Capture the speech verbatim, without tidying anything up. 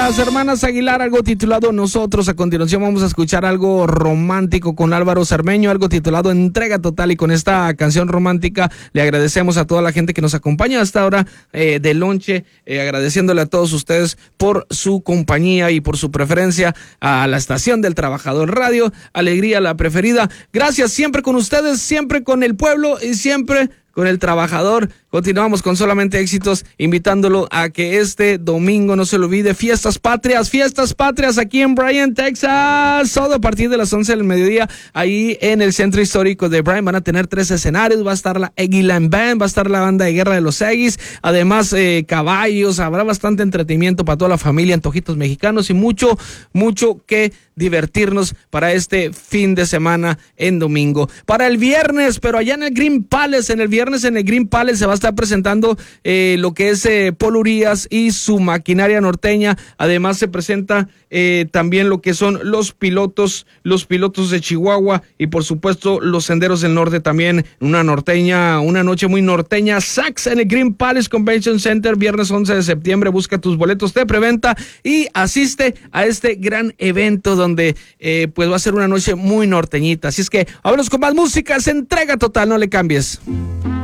las hermanas Aguilar, algo titulado Nosotros. A continuación vamos a escuchar algo romántico con Álvaro Cermeño, algo titulado Entrega Total. Y con esta canción romántica le agradecemos a toda la gente que nos acompaña hasta ahora eh, de lonche, eh, agradeciéndole a todos ustedes por su compañía y por su preferencia a la estación del Trabajador Radio, Alegría la preferida. Gracias, siempre con ustedes, siempre con el pueblo y siempre con el trabajador. Continuamos con Solamente Éxitos, invitándolo a que este domingo no se lo olvide, Fiestas Patrias, Fiestas Patrias aquí en Bryan, Texas, todo a partir de las once del mediodía, ahí en el Centro Histórico de Bryan. Van a tener tres escenarios, va a estar la Aguilan Band, va a estar la banda de guerra de los Aggies, además eh, caballos, habrá bastante entretenimiento para toda la familia, antojitos mexicanos y mucho, mucho que divertirnos para este fin de semana en domingo. Para el viernes, pero allá en el Green Palace, en el viernes en el Green Palace se va a estar presentando eh, lo que es eh, Paul Urias y su maquinaria norteña. Además se presenta eh, también lo que son los pilotos, los pilotos de Chihuahua y por supuesto los senderos del norte también, una norteña, una noche muy norteña. Sax en el Green Palace Convention Center, viernes once de septiembre. Busca tus boletos de preventa y asiste a este gran evento donde eh, pues va a ser una noche muy norteñita. Así es que vámonos con más música, se entrega total, no le cambies.